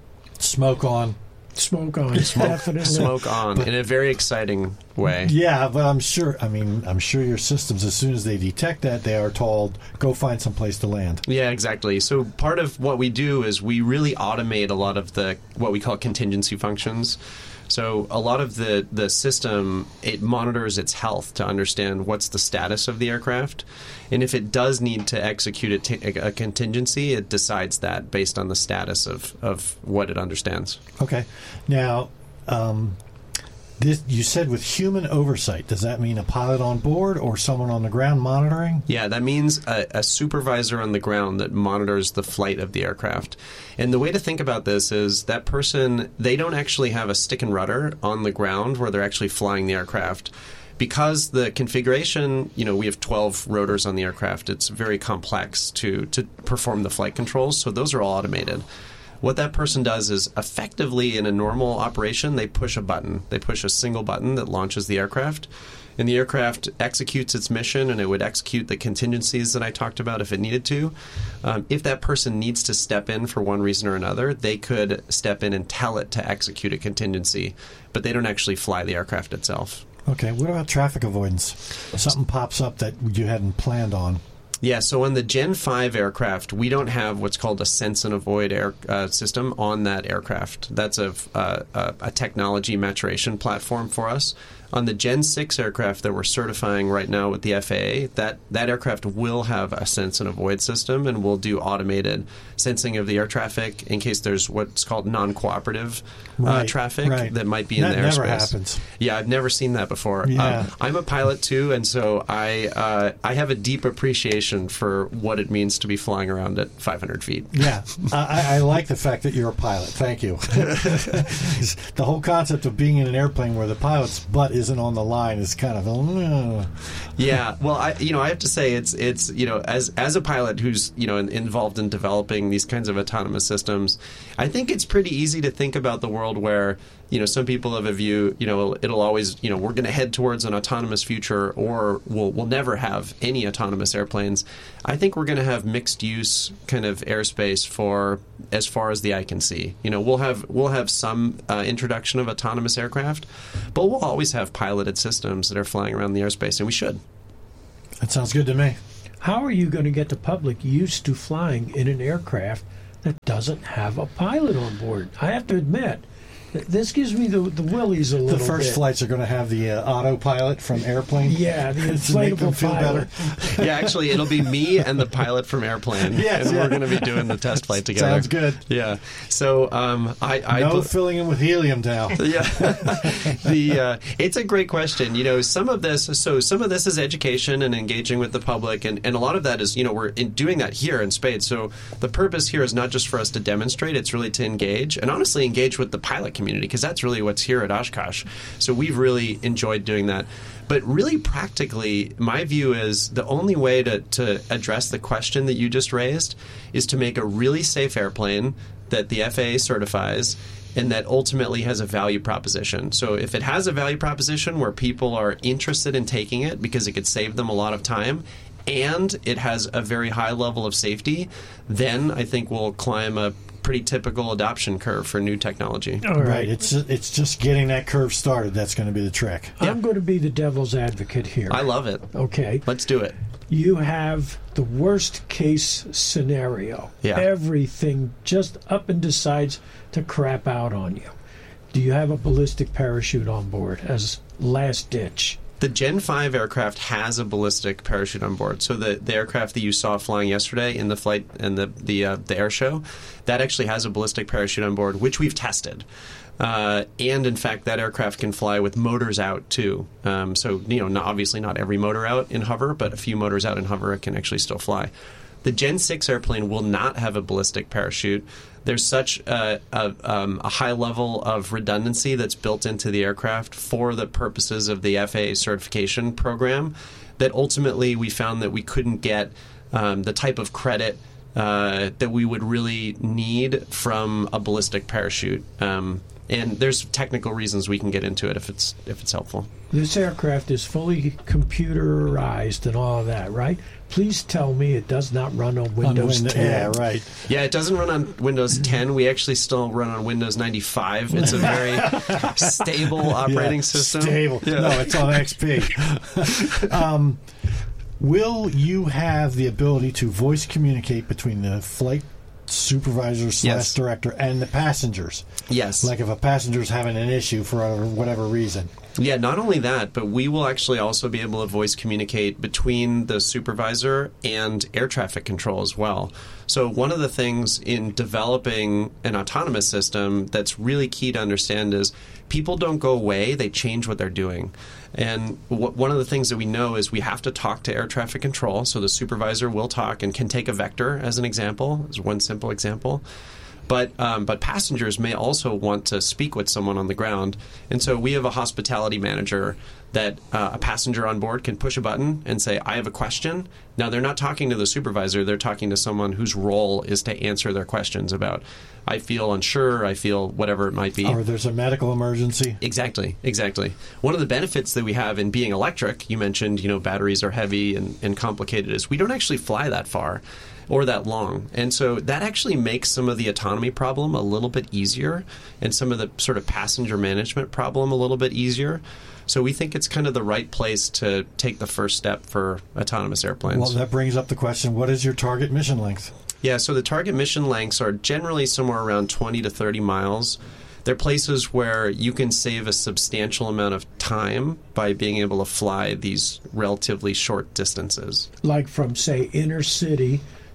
Smoke on. Smoke on, definitely. Smoke on in a very exciting way. Yeah, but I'm sure, I mean, I'm sure your systems, as soon as they detect that, they are told, go find some place to land. Yeah, exactly. So part of what we do is we really automate a lot of the, what we call contingency functions. So a lot of the, the system, it monitors its health to understand what's the status of the aircraft. And if it does need to execute a, t- a contingency, it decides that based on the status of, of what it understands. Okay. Now, um, this, you said with human oversight. Does that mean a pilot on board or someone on the ground monitoring? Yeah, that means a, a supervisor on the ground that monitors the flight of the aircraft. And the way to think about this is that person, they don't actually have a stick and rudder on the ground where they're actually flying the aircraft. Because the configuration, you know, we have twelve rotors on the aircraft, it's very complex to, to perform the flight controls, so those are all automated. What that person does is effectively in a normal operation, they push a button. They push a single button that launches the aircraft, and the aircraft executes its mission, and it would execute the contingencies that I talked about if it needed to. Um, if that person needs to step in for one reason or another, they could step in and tell it to execute a contingency, but they don't actually fly the aircraft itself. Okay, what about traffic avoidance? Something pops up that you hadn't planned on. Yeah, so on the Gen five aircraft, we don't have what's called a sense and avoid air uh, system on that aircraft. That's a, uh, a, a technology maturation platform for us. On the Gen six aircraft that we're certifying right now with the F A A, that, that aircraft will have a sense and avoid system, and will do automated sensing of the air traffic in case there's what's called non-cooperative Right, uh, traffic right. that might be in That the airspace. never happens. Yeah, I've never seen that before. Yeah. Um, I'm a pilot too, and so I uh, I have a deep appreciation for what it means to be flying around at five hundred feet. Yeah, I, I like the fact that you're a pilot. Thank you. The whole concept of being in an airplane where the pilot's butt isn't on the line is kind of uh, yeah. Well, I you know I have to say it's it's you know as as a pilot who's you know in, involved in developing these kinds of autonomous systems, I think it's pretty easy to think about the world where you know some people have a view you know it'll always you know we're going to head towards an autonomous future, or we'll we'll never have any autonomous airplanes. I think we're going to have mixed use kind of airspace for as far as the eye can see. You know we'll have we'll have some uh, introduction of autonomous aircraft, but we'll always have piloted systems that are flying around the airspace, and we should. That sounds good to me. How are you going to get the public used to flying in an aircraft that doesn't have a pilot on board? I have to admit, th- this gives me the, the willies a little bit. The first bit. flights are going to have the uh, autopilot from Airplane. Yeah, the to make them inflatable feel pilot. better. Yeah, actually, it'll be me and the pilot from Airplane, Yes, and yeah. we're going to be doing the test flight together. Sounds good. Yeah. So um, I, I no bel- filling in with helium now. Yeah, the uh, it's a great question. You know, some of this, so some of this is education and engaging with the public, and, and a lot of that is, you know, we're in doing that here in Spades. So the purpose here is not just for us to demonstrate; it's really to engage, and honestly, engage with the pilot community, because that's really what's here at Oshkosh. So we've really enjoyed doing that. But really practically, my view is the only way to, to address the question that you just raised is to make a really safe airplane that the F A A certifies and that ultimately has a value proposition. So if it has a value proposition where people are interested in taking it because it could save them a lot of time, and it has a very high level of safety, then I think we'll climb a pretty typical adoption curve for new technology. All right. Right. It's it's just getting that curve started. That's going to be the trick. I'm going to be the devil's advocate here. I love it. Okay. Let's do it. You have the worst case scenario. Yeah. Everything just up and decides to crap out on you. Do you have a ballistic parachute on board as last ditch? The Gen five aircraft has a ballistic parachute on board. So the, the aircraft that you saw flying yesterday in the flight and the the, uh, the air show, that actually has a ballistic parachute on board, which we've tested. Uh, and in fact, that aircraft can fly with motors out too. Um, so you know, not, obviously not every motor out in hover, but a few motors out in hover, it can actually still fly. The Gen six airplane will not have a ballistic parachute. There's such a, a, um, a high level of redundancy that's built into the aircraft for the purposes of the F A A certification program that ultimately we found that we couldn't get um, the type of credit uh, that we would really need from a ballistic parachute. Um, and there's technical reasons we can get into it if it's if it's helpful. This aircraft is fully computerized and all of that, right? Please tell me it does not run on Windows On Win- ten. Yeah, right. Yeah, it doesn't run on Windows ten. We actually still run on Windows ninety-five. It's a very stable operating Yeah, system. Stable. Yeah. No, it's on X P. um, will you have the ability to voice communicate between the flight supervisor slash Yes. director and the passengers? Yes. Like if a passenger's having an issue for whatever reason. Yeah, not only that, but we will actually also be able to voice communicate between the supervisor and air traffic control as well. So one of the things in developing an autonomous system that's really key to understand is people don't go away, they change what they're doing. And w- one of the things that we know is we have to talk to air traffic control, so the supervisor will talk and can take a vector as an example, as one simple example. But um, but passengers may also want to speak with someone on the ground. And so we have a hospitality manager that uh, a passenger on board can push a button and say, I have a question. Now, they're not talking to the supervisor. They're talking to someone whose role is to answer their questions about, I feel unsure, I feel whatever it might be. Or there's a medical emergency. Exactly, exactly. One of the benefits that we have in being electric, you mentioned, you know, batteries are heavy and, and complicated, is we don't actually fly that far or that long. And so that actually makes some of the autonomy problem a little bit easier and some of the sort of passenger management problem a little bit easier. So we think it's kind of the right place to take the first step for autonomous airplanes. Well, that brings up the question, what is your target mission length? Yeah, so the target mission lengths are generally somewhere around twenty to thirty miles. They're places where you can save a substantial amount of time by being able to fly these relatively short distances. Like from, say, inner city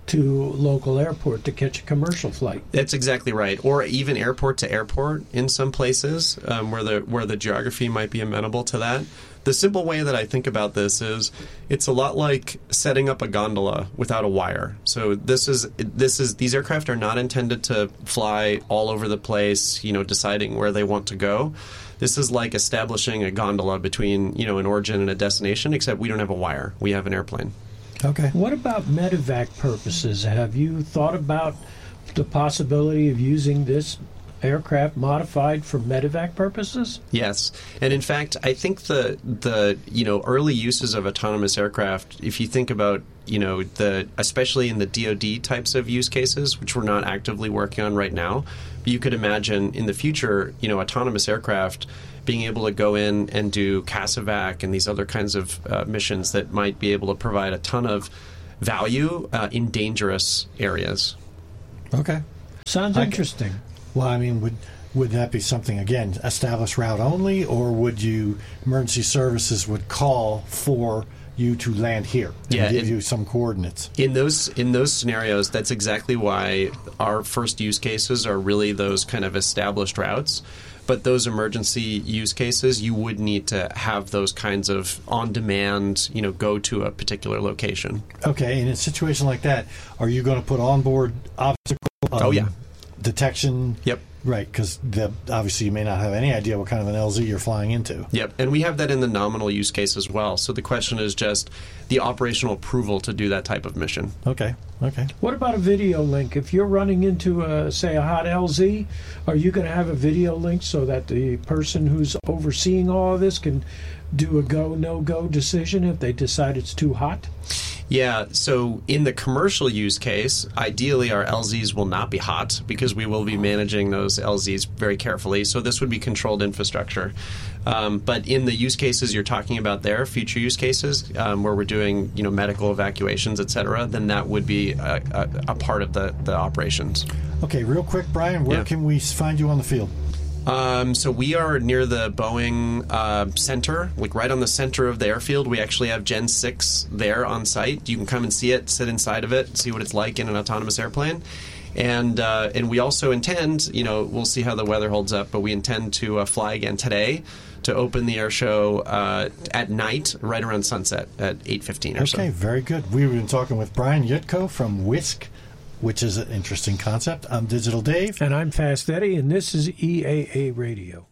to local airport to catch a commercial flight. That's exactly right. Or even airport to airport in some places um, where the where the geography might be amenable to that. The simple way that I think about this is it's a lot like setting up a gondola without a wire. So this is this is these aircraft are not intended to fly all over the place, you know, deciding where they want to go. This is like establishing a gondola between, you know, an origin and a destination, except we don't have a wire. We have an airplane. Okay. What about medevac purposes? Have you thought about the possibility of using this aircraft modified for medevac purposes? Yes, and in fact, I think the the you know early uses of autonomous aircraft, if you think about you know the especially in the D O D types of use cases, which we're not actively working on right now, but you could imagine in the future, you know, autonomous aircraft being able to go in and do CASEVAC and these other kinds of uh, missions that might be able to provide a ton of value uh, in dangerous areas. Okay. Sounds I interesting. Can, well, I mean, would would that be something, again, established route only, or would you, emergency services would call for you to land here and yeah, give in, you some coordinates? In those in those scenarios, that's exactly why our first use cases are really those kind of established routes. But those emergency use cases, you would need to have those kinds of on-demand, you know, go to a particular location. Okay, in a situation like that, are you going to put onboard obstacle um, oh, yeah. detection? Yep. Right, because obviously you may not have any idea what kind of an L Z you're flying into. Yep, and we have that in the nominal use case as well. So the question is just the operational approval to do that type of mission. Okay, okay. What about a video link? If you're running into, a, say, a hot L Z, are you going to have a video link so that the person who's overseeing all of this can do a go, no-go decision if they decide it's too hot? Yeah, so in the commercial use case, ideally our L Zs will not be hot because we will be managing those L Zs very carefully. So this would be controlled infrastructure. Um, but in the use cases you're talking about there, future use cases um, where we're doing, you know, medical evacuations, et cetera, then that would be a, a, a part of the, the operations. Okay, real quick, Brian, where yeah. can we find you on the field? Um, so we are near the Boeing uh, center, like right on the center of the airfield. We actually have Gen six there on site. You can come and see it, sit inside of it, see what it's like in an autonomous airplane. And uh, and we also intend, you know, we'll see how the weather holds up, but we intend to uh, fly again today to open the air show uh, at night, right around sunset at eight fifteen or okay, so. Okay, very good. We've been talking with Brian Yutko from Wisk, which is an interesting concept. I'm Digital Dave. And I'm Fast Eddie, and this is E A A Radio.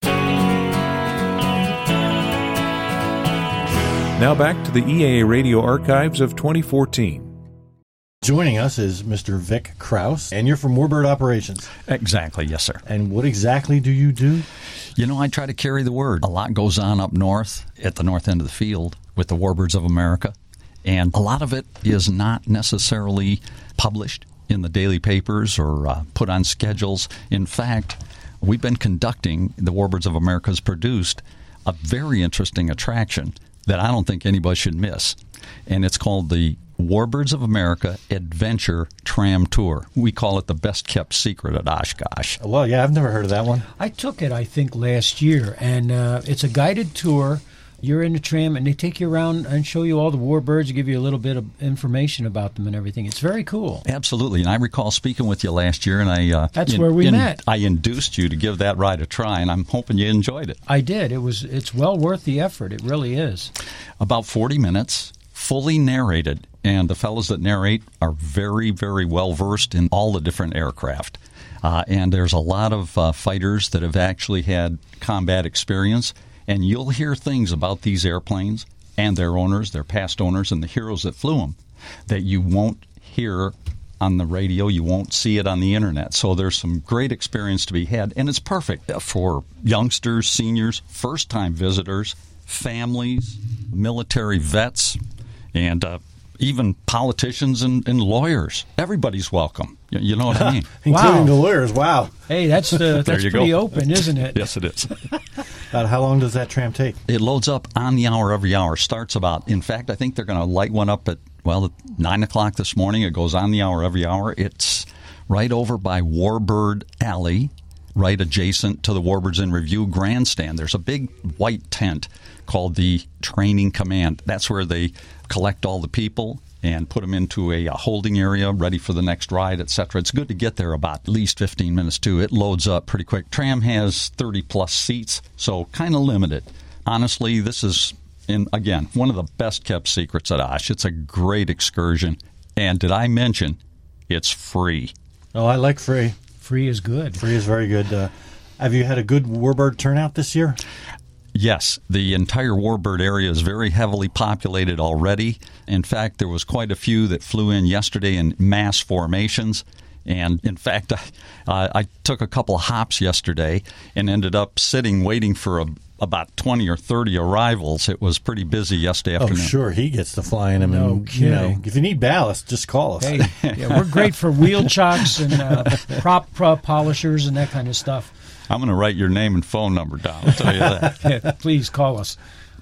Now back to the E A A Radio archives of twenty fourteen. Joining us is Mister Vic Kraus, and you're from Warbird Operations. Exactly, yes, sir. And what exactly do you do? You know, I try to carry the word. A lot goes on up north at the north end of the field with the Warbirds of America, and a lot of it is not necessarily published in the daily papers or uh, put on schedules. In fact, we've been conducting, the Warbirds of America has produced a very interesting attraction that I don't think anybody should miss, and it's called the Warbirds of America Adventure Tram Tour. We call it the best-kept secret at Oshkosh. Well, yeah, I've never heard of that one. I took it, I think, last year, and uh, it's a guided tour. You're in a tram, and they take you around and show you all the warbirds, give you a little bit of information about them and everything. It's very cool. Absolutely, and I recall speaking with you last year, and I uh, that's in, where we in, met. I induced you to give that ride a try, and I'm hoping you enjoyed it. I did. It was. It's well worth the effort. It really is. About forty minutes, fully narrated, and the fellows that narrate are very, very well versed in all the different aircraft. Uh, and there's a lot of uh, fighters that have actually had combat experience. And you'll hear things about these airplanes and their owners, their past owners, and the heroes that flew them that you won't hear on the radio. You won't see it on the Internet. So there's some great experience to be had. And it's perfect for youngsters, seniors, first-time visitors, families, military vets, and uh, even politicians and, and lawyers. Everybody's welcome. You, you know what I mean? Including wow. the lawyers. Wow. Hey, that's the that's pretty go. open, isn't it? Yes, it is. About how long does that tram take? It loads up on the hour every hour. Starts about, in fact, I think they're going to light one up at, well, at nine o'clock this morning. It goes on the hour every hour. It's right over by Warbird Alley, right adjacent to the Warbirds in Review grandstand. There's a big white tent called the Training Command. That's where they collect all the people and put them into a, a holding area ready for the next ride, et cetera. It's good to get there about at least fifteen minutes, too. It loads up pretty quick. Tram has thirty-plus seats, so kind of limited. Honestly, this is, in again, one of the best-kept secrets at Osh. It's a great excursion. And did I mention it's free? Oh, I like free. Free is good. Free is very good. Uh, have you had a good Warbird turnout this year? Yes, the entire Warbird area is very heavily populated already. In fact, there was quite a few that flew in yesterday in mass formations. And in fact, I, uh, I took a couple of hops yesterday and ended up sitting waiting for a, about twenty or thirty arrivals. It was pretty busy yesterday afternoon. Oh, sure. He gets to fly in them. No and, kidding. You know, if you need ballast, just call us. Hey, yeah, we're great for wheel chocks and uh, prop uh, polishers and that kind of stuff. I'm going to write your name and phone number down. I'll tell you that. Yeah, please call us.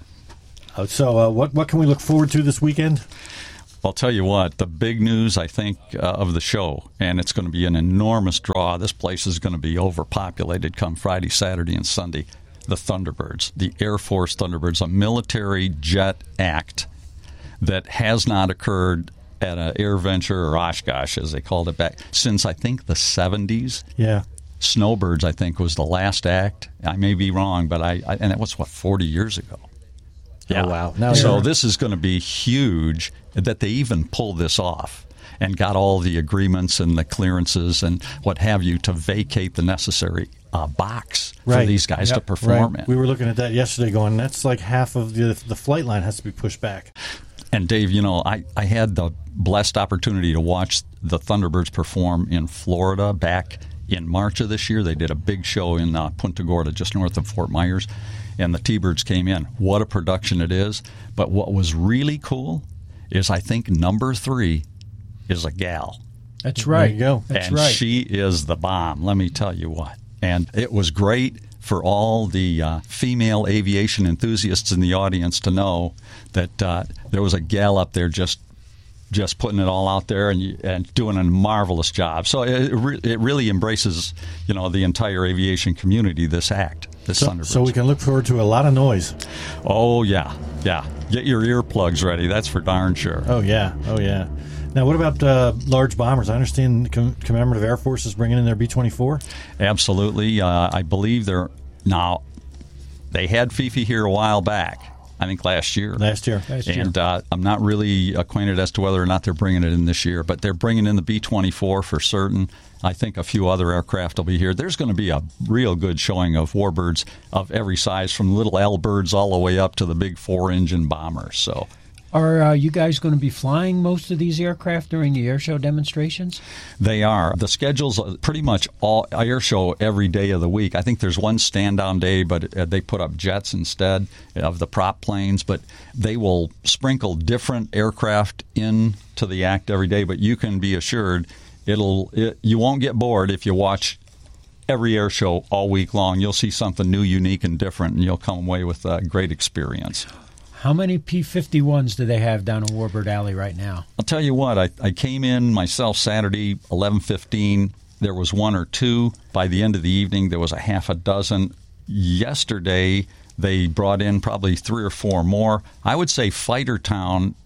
Uh, so uh, what, what can we look forward to this weekend? I'll tell you what, the big news, I think, uh, of the show, and it's going to be an enormous draw. This place is going to be overpopulated come Friday, Saturday, and Sunday. The Thunderbirds, the Air Force Thunderbirds, a military jet act that has not occurred at an AirVenture or Oshkosh, as they called it back, since, I think, the seventies. Yeah. Snowbirds, I think, was the last act. I may be wrong, but I, I and that was, what, forty years ago. Yeah. Oh, wow. Now so you're- this is going to be huge that they even pulled this off and got all the agreements and the clearances and what have you to vacate the necessary uh, box Right. for these guys Yep. to perform Right. in. We were looking at that yesterday going, that's like half of the, the flight line has to be pushed back. And Dave, you know, I, I had the blessed opportunity to watch the Thunderbirds perform in Florida back in March of this year. They did a big show in uh, Punta Gorda, just north of Fort Myers, and the T-Birds came in. What a production it is. But what was really cool is I think number three is a gal. That's right. There you go. That's and right. she is the bomb, let me tell you what. And it was great for all the uh, female aviation enthusiasts in the audience to know that uh, there was a gal up there just just putting it all out there and, and doing a marvelous job. So it, re- it really embraces, you know, the entire aviation community, this act, this So, Thunderbirds. so we can look forward to a lot of noise. Oh, yeah, yeah. Get your earplugs ready. That's for darn sure. Oh, yeah. Oh, yeah. Now, what about uh, large bombers? I understand Com- Commemorative Air Force is bringing in their B twenty-four. Absolutely. Uh, I believe they're now. They had Fifi here a while back. I think last year. Last year. Last year. And uh, I'm not really acquainted as to whether or not they're bringing it in this year, but they're bringing in the B twenty-four for certain. I think a few other aircraft will be here. There's going to be a real good showing of warbirds of every size, from little L birds all the way up to the big four-engine bombers. So. Are uh, you guys going to be flying most of these aircraft during the air show demonstrations? They are. The schedule's pretty much all air show every day of the week. I think there's one stand-down day, but uh, they put up jets instead of the prop planes. But they will sprinkle different aircraft into the act every day. But you can be assured it'll it, you won't get bored if you watch every air show all week long. You'll see something new, unique, and different, and you'll come away with a great experience. How many P fifty-ones do they have down in Warbird Alley right now? I'll tell you what, I, I came in myself Saturday, eleven fifteen. There was one or two. By the end of the evening, there was a half a dozen. Yesterday, they brought in probably three or four more. I would say Fighter Town,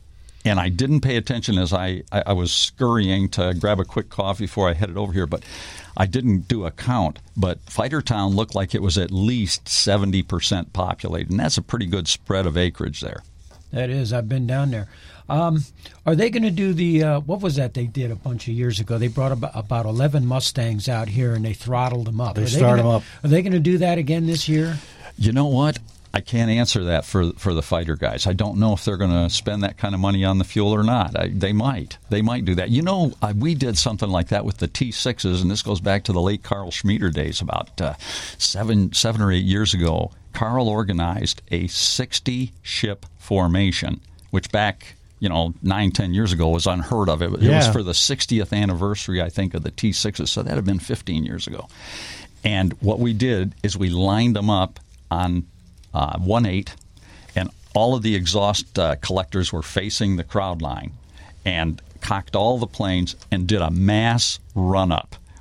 and I didn't pay attention as I, I, I was scurrying to grab a quick coffee before I headed over here, but I didn't do a count. But Fighter Town looked like it was at least seventy percent populated, and that's a pretty good spread of acreage there. That is. I've been down there. Um, are they going to do the, uh, what was that they did a bunch of years ago? They brought about, about eleven Mustangs out here, and they throttled them up. They are start they gonna, them up. Are they going to do that again this year? You know what? I can't answer that for for the fighter guys. I don't know if they're going to spend that kind of money on the fuel or not. I, they might. They might do that. You know, I, we did something like that with the T sixes, and this goes back to the late Carl Schmieder days, about uh, seven seven or eight years ago. Carl organized a sixty-ship formation, which back, you know, nine, ten years ago was unheard of. It, it Yeah. was for the sixtieth anniversary, I think, of the T sixes, so that had been fifteen years ago. And what we did is we lined them up on Uh, one eight, and all of the exhaust uh, collectors were facing the crowd line, and cocked all the planes and did a mass run-up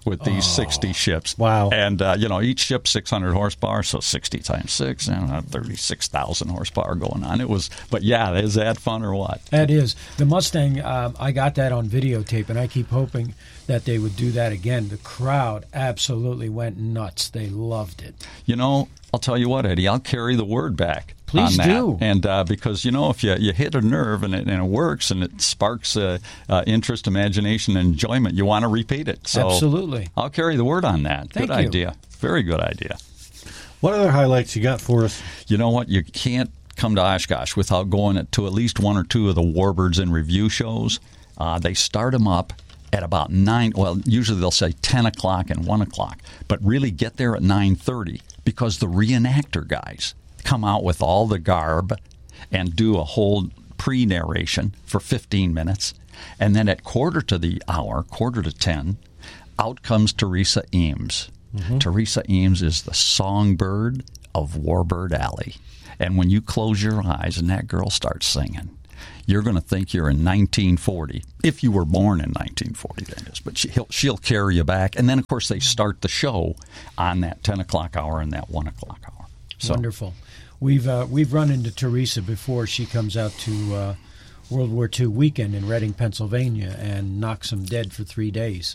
with these Oh, sixty ships. wow. And, uh, you know, each ship six hundred horsepower, so sixty times six, you know, thirty-six thousand horsepower going on. It was, but yeah, is that fun or what? That is. The Mustang, um, I got that on videotape, and I keep hoping that they would do that again. The crowd absolutely went nuts. They loved it. You know, I'll tell you what, Eddie, I'll carry the word back. Please on that. do. And uh, because, you know, if you, you hit a nerve and it, and it works and it sparks uh, uh, interest, imagination, and enjoyment, you want to repeat it. So Absolutely. I'll carry the word on that. Thank good you. idea. Very good idea. What other highlights you got for us? You know what? You can't come to Oshkosh without going to at least one or two of the Warbirds in Review shows. Uh, they start them up at about nine. Well, usually they'll say ten o'clock and one o'clock, but really get there at nine thirty because the reenactor guys come out with all the garb and do a whole pre-narration for fifteen minutes. And then at quarter to the hour, quarter to ten, out comes Teresa Eames. Mm-hmm. Teresa Eames is the songbird of Warbird Alley. And when you close your eyes and that girl starts singing, you're going to think you're in nineteen forty, if you were born in nineteen forty, that is. But she, he'll, she'll carry you back. And then, of course, they start the show on that ten o'clock hour and that one o'clock hour. So, Wonderful. We've uh, we've run into Teresa before. She comes out to uh, World War Two weekend in Reading, Pennsylvania, and knocks them dead for three days.